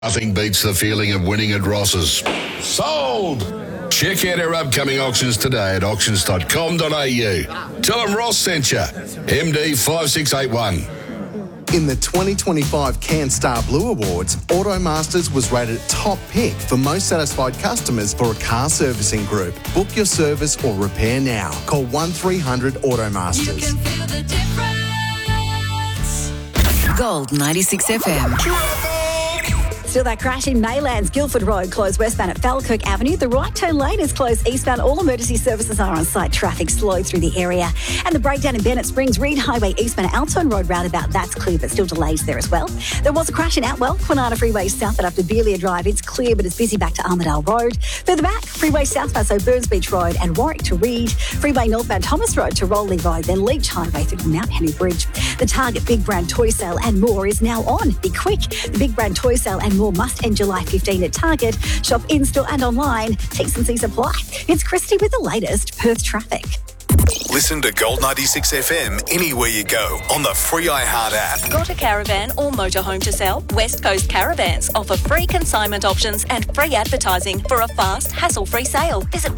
Nothing beats the feeling of winning at Ross's. Sold! Check out our upcoming auctions today at auctions.com.au. Tell them Ross sent you. MD 5681. In the 2025 CanStar Blue Awards, Automasters was rated top pick for most satisfied customers for a car servicing group. Book your service or repair now. Call 1300 Automasters. You can feel the difference. Gold 96 FM. Still that crash in Maylands, Guildford Road, closed westbound at Falkirk Avenue. The right turn lane is closed eastbound. All emergency services are on site. Traffic slow through the area. And the breakdown in Bennett Springs, Reed Highway eastbound at Alton Road roundabout, that's clear, but still delays there as well. There was a crash in Outwell, Kwinana Freeway southbound up to Beelia Drive. It's clear, but it's busy back to Armidale Road. Further back, Freeway southbound, so Burns Beach Road and Warwick to Reed. Freeway northbound Thomas Road to Rowley Road, then Leach Highway through to Mount Henry Bridge. The Target Big Brand Toy Sale and more is now on. Be quick. The Big Brand Toy Sale and more must end July 15 at Target. Shop in-store and online. T&Cs apply. It's Christy with the latest Perth traffic. Listen to Gold 96 FM anywhere you go on the free iHeart app. Got a caravan or motorhome to sell? West Coast Caravans offer free consignment options and free advertising for a fast, hassle-free sale. Visit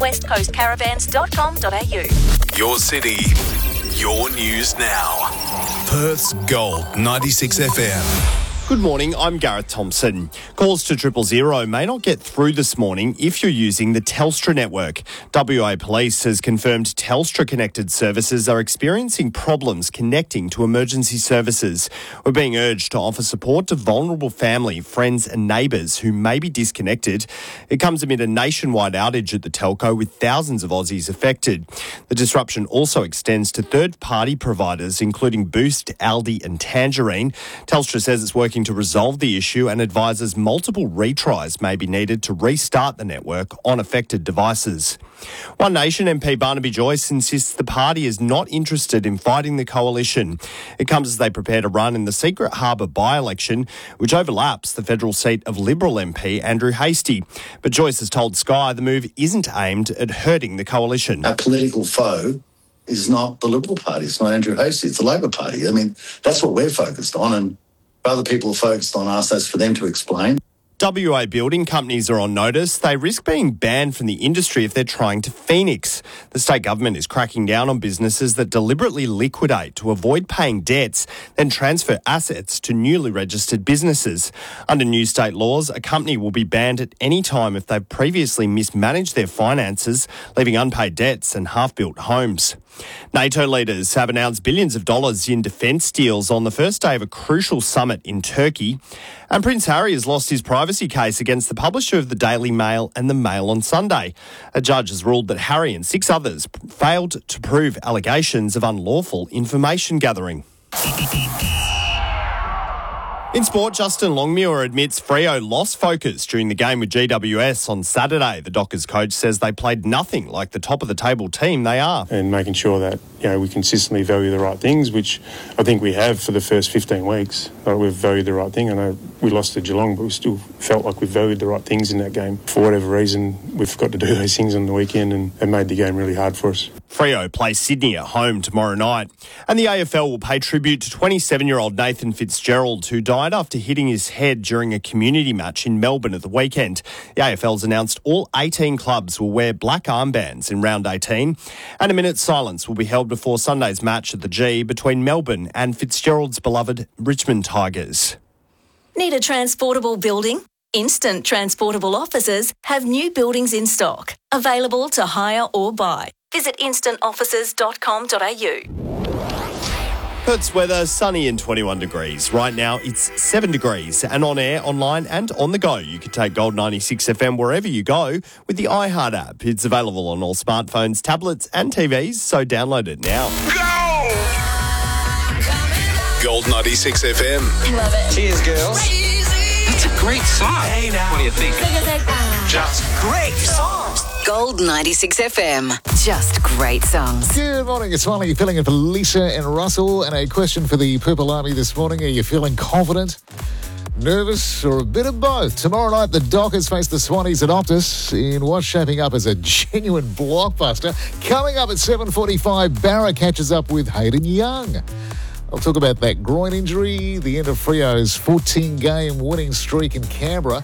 westcoastcaravans.com.au. Your city, your news now. Perth's Gold 96 FM. Good morning, I'm Gareth Thompson. Calls to 000 may not get through this morning if you're using the Telstra network. WA Police has confirmed Telstra-connected services are experiencing problems connecting to emergency services. We're being urged to offer support to vulnerable family, friends and neighbours who may be disconnected. It comes amid a nationwide outage at the telco with thousands of Aussies affected. The disruption also extends to third-party providers including Boost, Aldi and Tangerine. Telstra says it's working to resolve the issue and advises multiple retries may be needed to restart the network on affected devices. One Nation MP Barnaby Joyce insists the party is not interested in fighting the coalition. It comes as they prepare to run in the Secret Harbour by-election, which overlaps the federal seat of Liberal MP Andrew Hastie. But Joyce has told Sky the move isn't aimed at hurting the coalition. Our political foe is not the Liberal Party, it's not Andrew Hastie, it's the Labor Party. I mean, that's what we're focused on, and other people are focused on us, that's for them to explain. WA building companies are on notice. They risk being banned from the industry if they're trying to Phoenix. The state government is cracking down on businesses that deliberately liquidate to avoid paying debts, then transfer assets to newly registered businesses. Under new state laws, a company will be banned at any time if they've previously mismanaged their finances, leaving unpaid debts and half-built homes. NATO leaders have announced billions of dollars in defence deals on the first day of a crucial summit in Turkey. And Prince Harry has lost his privacy case against the publisher of the Daily Mail and the Mail on Sunday. A judge has ruled that Harry and 6 others failed to prove allegations of unlawful information gathering. In sport, Justin Longmuir admits Freo lost focus during the game with GWS on Saturday. The Dockers coach says they played nothing like the top-of-the-table team they are. And making sure that we consistently value the right things, which I think we have for the first 15 weeks. We've valued the right thing. I know we lost to Geelong, but we still felt like we valued the right things in that game. For whatever reason, we've got to do those things on the weekend and it made the game really hard for us. Freo plays Sydney at home tomorrow night. And the AFL will pay tribute to 27-year-old Nathan Fitzgerald, who died after hitting his head during a community match in Melbourne at the weekend. The AFL's announced all 18 clubs will wear black armbands in round 18. And a minute's silence will be held before Sunday's match at the G between Melbourne and Fitzgerald's beloved Richmond Tigers. Need a transportable building? Instant Transportable Offices have new buildings in stock, available to hire or buy. Visit instantoffices.com.au. Perth's weather, sunny and 21 degrees. Right now, it's 7 degrees. And on air, online and on the go, you can take Gold 96 FM wherever you go with the iHeart app. It's available on all smartphones, tablets and TVs, so download it now. Go! Gold 96 FM. Love it. Cheers, girls. That's a great song. Hey, now. What do you think? Just great songs. Gold 96 FM. Just great songs. Good morning, it's Molly filling in for Lisa and Russell. And a question for the Purple Army this morning. Are you feeling confident, nervous or a bit of both? Tomorrow night, the Dockers face the Swannies at Optus in what's shaping up as a genuine blockbuster. Coming up at 7:45, Barra catches up with Hayden Young. I'll talk about that groin injury, the end of Freo's 14-game winning streak in Canberra,